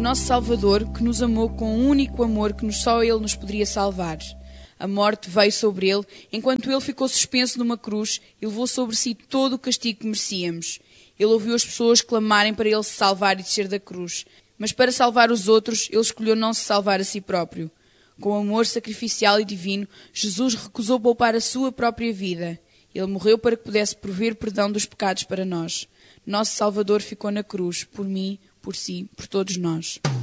nosso Salvador, que nos amou com um único amor que só Ele nos poderia salvar. A morte veio sobre Ele, enquanto Ele ficou suspenso numa cruz e levou sobre si todo o castigo que merecíamos. Ele ouviu as pessoas clamarem para Ele se salvar e descer da cruz. Mas para salvar os outros, Ele escolheu não se salvar a si próprio. Com amor sacrificial e divino, Jesus recusou poupar a sua própria vida. Ele morreu para que pudesse prover perdão dos pecados para nós. Nosso Salvador ficou na cruz, por mim, por si, por todos nós.